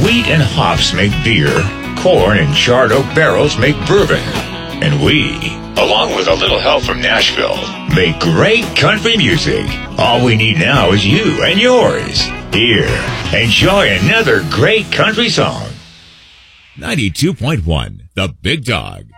Wheat and hops make beer, corn and charred oak barrels make bourbon. And we, along with a little help from Nashville, make great country music. All we need now is you and yours. Here, enjoy another great country song. 92.1, The Big Dog.